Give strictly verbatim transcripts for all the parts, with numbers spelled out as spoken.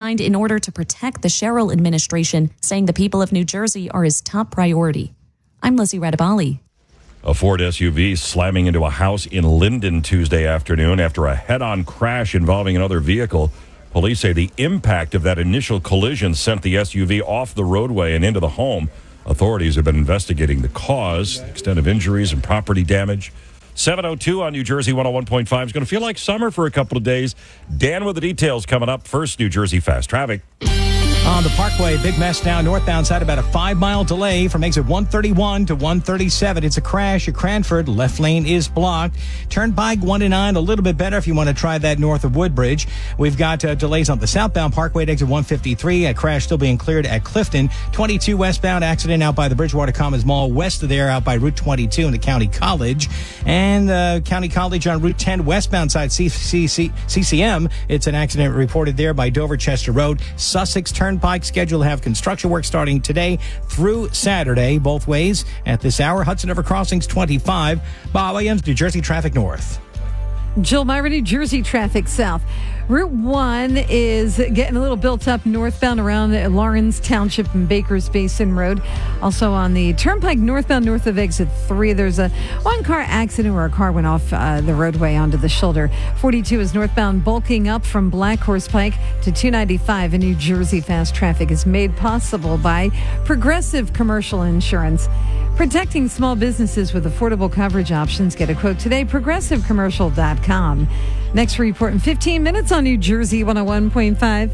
signed in order to protect the Sherrill administration, saying the people of New Jersey are his top priority. I'm Lizzie Radabali. A Ford S U V slamming into a house in Linden Tuesday afternoon after a head-on crash involving another vehicle. Police say the impact of that initial collision sent the S U V off the roadway and into the home. Authorities have been investigating the cause, the extent of injuries and property damage. seven oh two on New Jersey one oh one point five. It's going to feel like summer for a couple of days. Dan with the details coming up. First, New Jersey Fast Traffic. On the Parkway, big mess now northbound side, about a five-mile delay from exit one thirty-one to one thirty-seven. It's a crash at Cranford. Left lane is blocked. Turnpike one and nine, a little bit better if you want to try that north of Woodbridge. We've got uh, delays on the southbound Parkway at exit one fifty-three. A crash still being cleared at Clifton. twenty-two westbound, accident out by the Bridgewater Commons Mall. West of there, out by Route twenty-two into County College. And uh, County College on Route ten westbound side, C C C, C C M. It's an accident reported there by Dover Chester Road. Sussex Turnpike scheduled to have construction work starting today through Saturday, both ways at this hour. Hudson River Crossings twenty-five. Bob Williams, New Jersey Traffic North. Jill Myra, New Jersey Traffic South. Route one is getting a little built up northbound around Lawrence Township and Baker's Basin Road. Also on the Turnpike northbound north of exit three, there's a one-car accident where a car went off uh, the roadway onto the shoulder. forty-two is northbound bulking up from Black Horse Pike to two ninety-five in New Jersey. Fast traffic is made possible by Progressive Commercial Insurance. Protecting small businesses with affordable coverage options. Get a quote today, progressive commercial dot com. Next report in fifteen minutes on New Jersey one oh one point five.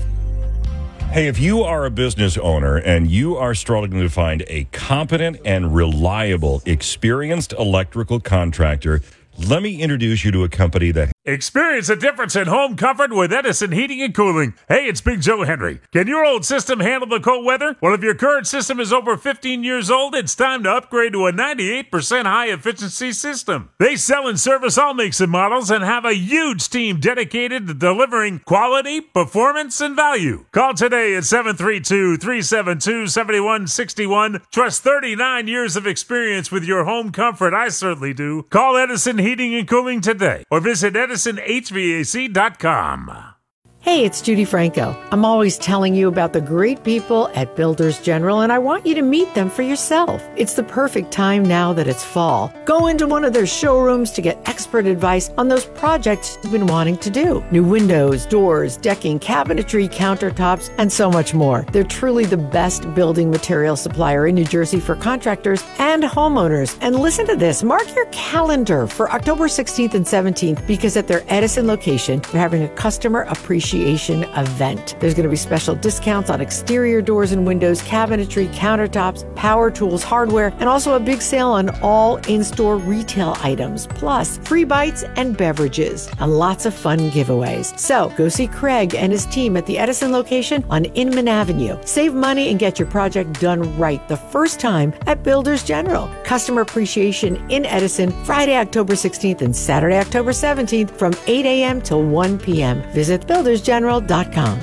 Hey, if you are a business owner and you are struggling to find a competent and reliable, experienced electrical contractor, let me introduce you to a company that... Experience a difference in home comfort with Edison Heating and Cooling. Hey, it's Big Joe Henry. Can your old system handle the cold weather? Well, if your current system is over fifteen years old, it's time to upgrade to a ninety-eight percent high-efficiency system. They sell and service all makes and models and have a huge team dedicated to delivering quality, performance, and value. Call today at seven three two, three seven two, seven one six one. Trust thirty-nine years of experience with your home comfort. I certainly do. Call Edison Heating and Cooling today or visit edison h v a c dot com. Hey, it's Judy Franco. I'm always telling you about the great people at Builders General, and I want you to meet them for yourself. It's the perfect time now that it's fall. Go into one of their showrooms to get expert advice on those projects you've been wanting to do. New windows, doors, decking, cabinetry, countertops, and so much more. They're truly the best building material supplier in New Jersey for contractors and homeowners. And listen to this. Mark your calendar for October sixteenth and seventeenth, because at their Edison location, they're having a customer appreciation event. There's going to be special discounts on exterior doors and windows, cabinetry, countertops, power tools, hardware, and also a big sale on all in-store retail items, plus free bites and beverages, and lots of fun giveaways. So go see Craig and his team at the Edison location on Inman Avenue. Save money and get your project done right the first time at Builders General. Customer appreciation in Edison, Friday, October sixteenth and Saturday, October seventeenth from eight a.m. till one p.m. Visit builders general dot com.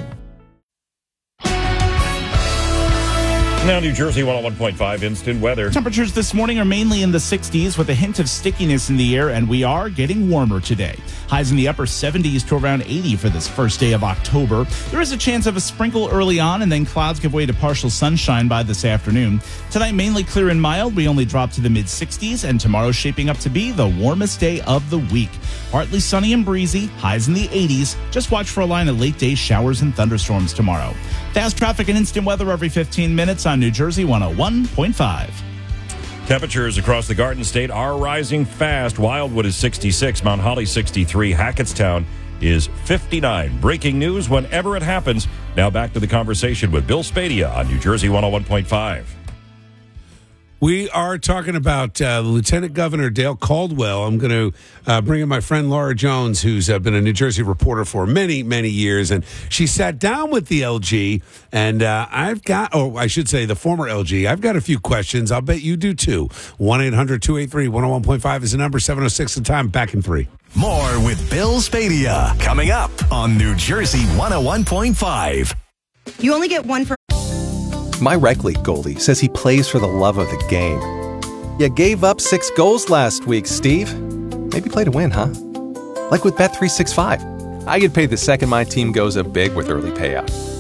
Now, New Jersey one oh one point five instant weather. Temperatures this morning are mainly in the sixties with a hint of stickiness in the air, and we are getting warmer today. Highs in the upper seventies to around eighty for this first day of October. There is a chance of a sprinkle early on, and then clouds give way to partial sunshine by this afternoon. Tonight, mainly clear and mild. We only drop to the mid-sixties, and tomorrow's shaping up to be the warmest day of the week. Partly sunny and breezy, highs in the eighties. Just watch for a line of late-day showers and thunderstorms tomorrow. Fast traffic and instant weather every fifteen minutes on New Jersey one oh one point five. Temperatures across the Garden State are rising fast. Wildwood is sixty-six, Mount Holly sixty-three, Hackettstown is fifty-nine. Breaking news whenever it happens. Now back to the conversation with Bill Spadia on New Jersey one oh one point five. We are talking about uh, Lieutenant Governor Dale Caldwell. I'm going to uh, bring in my friend Laura Jones, who's uh, been a New Jersey reporter for many, many years. And she sat down with the L G, and uh, I've got, oh, I should say the former L G. I've got a few questions. I'll bet you do too. one eight hundred two eight three one oh one point five is the number, seven oh six the time. Back in three. More with Bill Spadia coming up on New Jersey one oh one point five. You only get one for... My rec league goalie says he plays for the love of the game. You gave up six goals last week, Steve. Maybe play to win, huh? Like with Bet three sixty-five. I get paid the second my team goes up big with early payout.